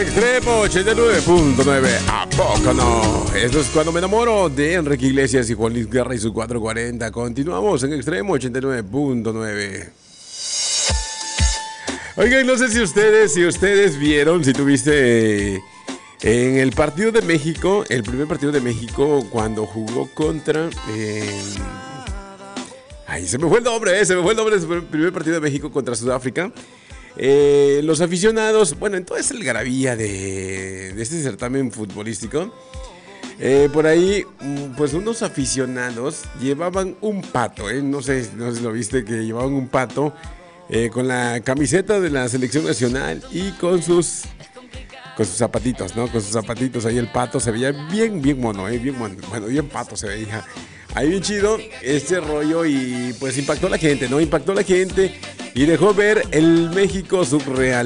Extremo 89.9. ¿A poco no? Esto es Cuando me enamoro, de Enrique Iglesias y Juan Luis Guerra y su 440. Continuamos en Extremo 89.9. Oigan, no sé si ustedes vieron, si tuviste en el partido de México, el primer partido de México cuando jugó contra... se me fue el nombre del primer partido de México contra Sudáfrica. Los aficionados, bueno, en toda esa algarabía de este certamen futbolístico, por ahí, pues unos aficionados llevaban un pato, no sé si lo viste, que llevaban un pato con la camiseta de la selección nacional y con sus zapatitos, ¿no? Con sus zapatitos, ahí el pato se veía bien mono, bien mono, bueno, bien pato se veía. Ahí bien chido este rollo y pues impactó a la gente, ¿no? Impactó a la gente y dejó ver el México surreal,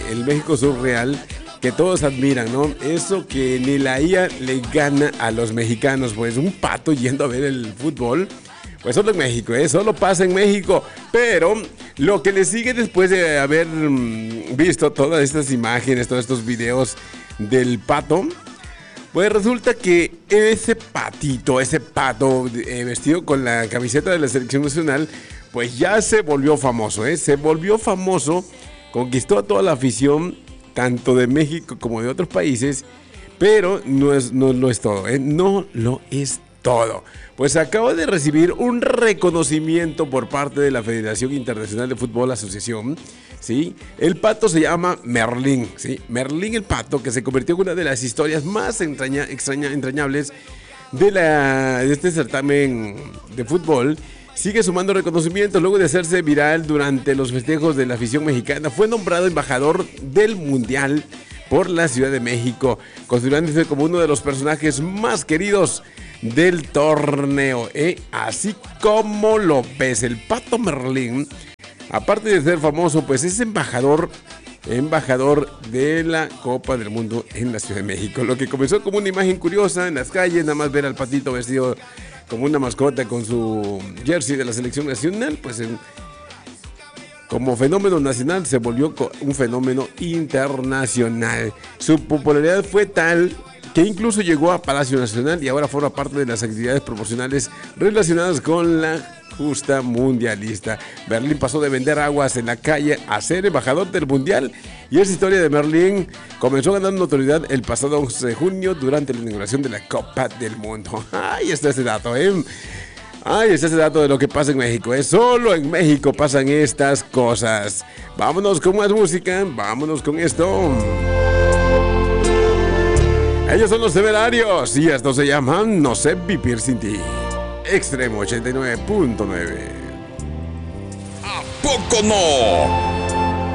que todos admiran, ¿no? Eso que ni la IA le gana a los mexicanos, pues un pato yendo a ver el fútbol, pues solo en México, solo pasa en México. Pero lo que le sigue después de haber visto todas estas imágenes, todos estos videos del pato, pues resulta que ese pato vestido con la camiseta de la selección nacional, pues ya se volvió famoso, se volvió famoso, conquistó a toda la afición, tanto de México como de otros países, pero no lo es todo, no lo es todo. Pues acaba de recibir un reconocimiento por parte de la Federación Internacional de Fútbol Asociación, ¿sí? El pato se llama Merlín, ¿sí? Merlín el pato, que se convirtió en una de las historias más entrañables de este certamen de fútbol. Sigue sumando reconocimientos luego de hacerse viral durante los festejos de la afición mexicana. Fue nombrado embajador del Mundial por la Ciudad de México, considerándose como uno de los personajes más queridos del torneo, así como lo ves. El pato Merlín, aparte de ser famoso, pues es embajador de la Copa del Mundo en la Ciudad de México. Lo que comenzó como una imagen curiosa en las calles, nada más ver al patito vestido como una mascota con su jersey de la selección nacional, pues como fenómeno nacional se volvió un fenómeno internacional. Su popularidad fue tal que incluso llegó a Palacio Nacional y ahora forma parte de las actividades promocionales relacionadas con la justa mundialista. Merlín pasó de vender aguas en la calle a ser embajador del Mundial, y esa historia de Merlín comenzó ganando notoriedad el pasado 11 de junio durante la inauguración de la Copa del Mundo. Ahí está ese dato, Ahí está ese dato de lo que pasa en México, Solo en México pasan estas cosas. Vámonos con más música, vámonos con esto. Ellos son los Temerarios y esto se llama No sé vivir sin ti. Extremo 89.9. ¿A poco no?